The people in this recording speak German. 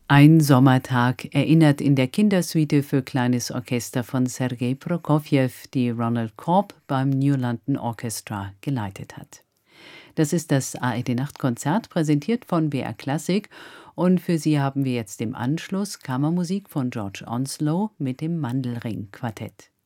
Ein Sommertag erinnert in der Kindersuite für kleines Orchester von Sergei Prokofjew, die Ronald Korb beim New London Orchestra geleitet hat. Das ist das ARD-Nachtkonzert, präsentiert von BR Klassik. Und für Sie haben wir jetzt im Anschluss Kammermusik von George Onslow mit dem Mandelring-Quartett.